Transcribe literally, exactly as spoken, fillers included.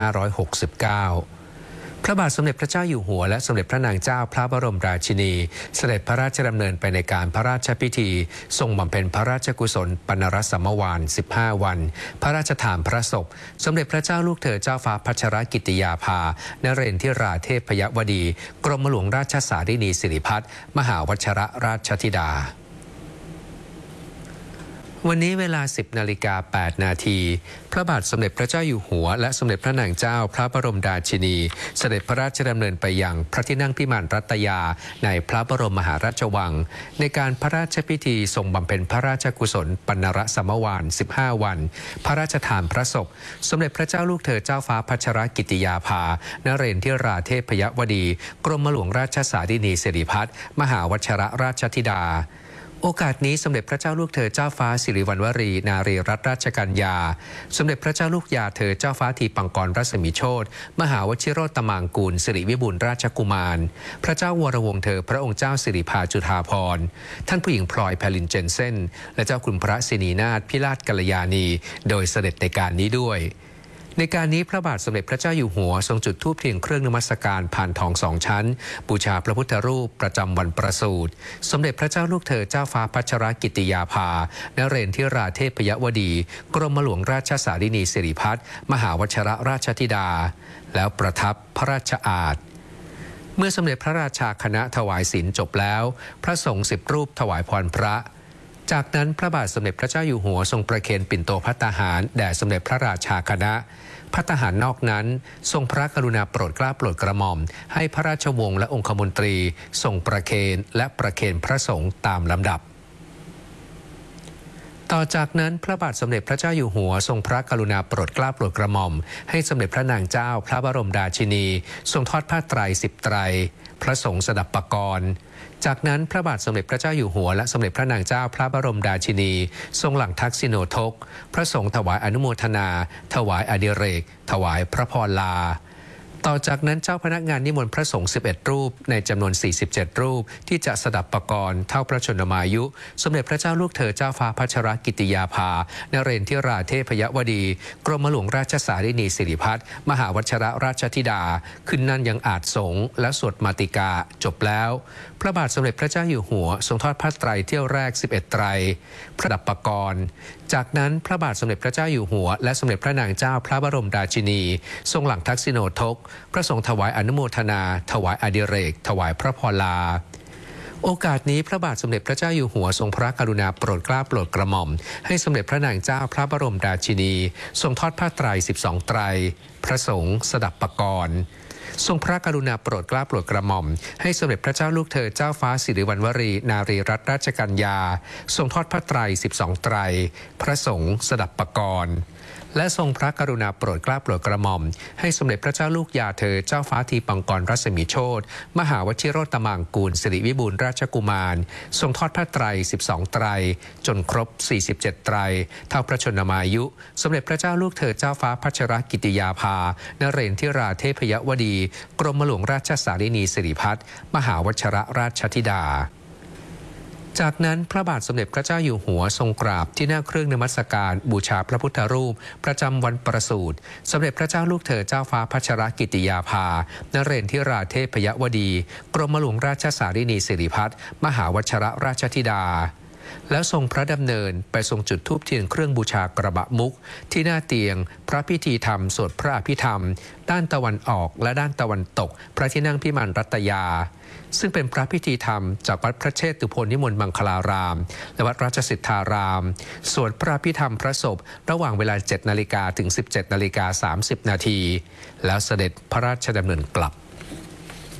ห้าร้อยหกสิบเก้า พระบาทสมเด็จพระเจ้าอยู่หัวและสมเด็จพระนางเจ้าพระบรมราชินีเสด็จพระราชดำเนินไปในการพระราชพิธีทรงบำเพ็ญพระราชกุศลปนรสมวาลสิบห้าวันพระราชทานพระศพสมเด็จพระเจ้าลูกเธอเจ้าฟ้าพัชรกิติยาภานเรนทิราเทพยวดีกรมหลวงราชสารินีสิริพัฒน์มหาวชิรราชธิดาวันนี้เวลา สิบนาฬิกาแปดนาทีพระบาทสมเด็จพระเจ้าอยู่หัวและสมเด็จพระนางเจ้าพระบรมราชินีเสด็จพระราชดำเนินไปยังพระที่นั่งพิมานรัตยาในพระบรมมหาราชวังในการพระราชพิธีทรงบำเพ็ญพระราชกุศลปนรสมวาลสิบห้าวันพระราชทานพระศพสมเด็จพระเจ้าลูกเธอเจ้าฟ้าพัชรกิติยาภานเรนทิราเทพยวดีกรมหลวงราชสารินีสิริพัฒน์มหาวชิรราชธิดาโอกาสนี้สมเด็จพระเจ้าลูกเธอเจ้าฟ้าสิริวัณวรีนารีรัตนราชกัญญาสมเด็จพระเจ้าลูกยาเธอเจ้าฟ้าทีปังกรรัศมีโชติมหาวชิโรตมังกูลสิริวิบูลราชกุมารพระเจ้าวรวงศ์เธอพระองค์เจ้าสิริภาจุฑาภรณ์ท่านผู้หญิงพลอยแพลินเจนเซนและเจ้าคุณพระสินีนาถพิราชกัลยาณีโดยเสด็จในการนี้ด้วยในการนี้พระบาทสมเด็จพระเจ้าอยู่หัวทรงจุดธูปเทียนเครื่องนมัสการผ่านทองสองชั้นบูชาพระพุทธรูปประจำวันประสูติสมเด็จพระเจ้าลูกเธอเจ้าฟ้าพัชรกิติยาภานเรนทิราเทพยวดีกรมหลวงราชสารินีสิริพัฒน์มหาวชิรราชธิดาแล้วประทับพระราชอาสน์เมื่อสมเด็จพระราชาคณะถวายศีลจบแล้วพระสงฆ์สิบรูปถวายพรพระจากนั้นพระบาทสมเด็จพระเจ้าอยู่หัวทรงประเคนปิ่นโตภัตตาหารแด่สมเด็จพระราชาคณะภัตตาหารนอกนั้นทรงพระกรุณาโปรดเกล้าโปรดกระหม่อมให้พระราชวงศ์และองคมนตรีทรงประเคนและประเคนพระสงฆ์ตามลำดับต่อจากนั้นพระบาทสมเด็จพระเจ้าอยู่หัวทรงพระกรุณาโปรดเกล้าโปรดกระหม่อมให้สมเด็จพระนางเจ้าพระบรมราชินีทรงทอดผ้าไตรสิบไตรพระสงฆ์สดับปกรณ์จากนั้นพระบาทสมเด็จพระเจ้าอยู่หัวและสมเด็จพระนางเจ้าพระบรมราชินีทรงหลั่งทักษิโนทกพระสงฆ์ถวายอนุโมทนาถวายอดิเรกถวายพระพรลาต่อจากนั้นเจ้าพนักงานนิมนต์พระสงฆ์สิบเอ็ดรูปในจำนวนสี่สิบเจ็ดรูปที่จะสดับปกรณ์เท่าพระชนมายุสมเด็จพระเจ้าลูกเธอเจ้าฟ้าพัชรกิติยาภานเรนทิราเทพยวดีกรมหลวงราชสารินีสิริพัฒน์มหาวชิรราชธิดาขึ้นนั่นยังอาจสงฆ์และสวดมาติกาจบแล้วพระบาทสมเด็จพระเจ้าอยู่หัวทรงทอดผ้าไตรเที่ยวแรกสิบเอ็ดไตรประดับปกรณ์จากนั้นพระบาทสมเด็จพระเจ้าอยู่หัวและสมเด็จพระนางเจ้าพระบรมราชินีทรงหลั่งทักษิโนทกพระสงฆ์ถวายอนุโมทนาถวายอดิเรกถวายพระพรลาโอกาสนี้พระบาทสมเด็จพระเจ้าอยู่หัวทรงพระกรุณาโปรดเกล้าโปรดกระหม่อมให้สมเด็จพระนางเจ้าพระบรมราชินีทรงทอดผ้าไตรสิบสองไตรพระสงฆ์สดับปกรณ์ทรงพระกรุณาโปรดเกล้าโปรดกระหม่อมให้สมเด็จพระเจ้าลูกเธอเจ้าฟ้าสิริวัณวรีนารีรัตนราชกัญญาทรงทอดผ้าไตรสิบสองไตรพระสงฆ์สดับปกรณ์และทรงพระกรุณาโปรดเกล้าโปรดกระหม่อมให้สมเด็จพระเจ้าลูกยาเธอเจ้าฟ้าทีปังกรรัศมีโชติมหาวชิโรตมังกูลสิริวิบูลราชกุมารทรงทอดผ้าไตรสิบสองไตรจนครบสี่สิบเจ็ดไตรเท่าพระชนมายุสมเด็จพระเจ้าลูกเธอเจ้าฟ้าพัชรกิติยาภานเรนทิราเทพยวดีกรมหลวงราชสารินีสิริพัฒน์มหาวชิรราชธิดาจากนั้นพระบาทสมเด็จพระเจ้าอยู่หัวทรงกราบที่หน้าเครื่องนมัสการบูชาพระพุทธรูปประจำวันประสูติสมเด็จพระเจ้าลูกเธอเจ้าฟ้าพัชรกิติยาภานเรนทิราเทพยวดีกรมหลวงราชสารินีสิริพัฒน์มหาวชิรราชธิดาแล้วทรงพระดำเนินไปทรงจุดธูปเทียนเครื่องบูชากระบะมุกที่หน้าเตียงพระพิธีธรรมสวดพระอภิธรรมด้านตะวันออกและด้านตะวันตกพระที่นั่งพิมานรัตยาซึ่งเป็นพระพิธีธรรมจากวัดพระเชตุพนนิมนต์มังคลารามและวัดราชสิทธารามสวดพระอภิธรรมพระศพระหว่างเวลาเจ็ดนาฬิกาถึงสิบเจ็ดนาฬิกาสามสิบนาทีแล้วเสด็จพระราชดำเนินกลับ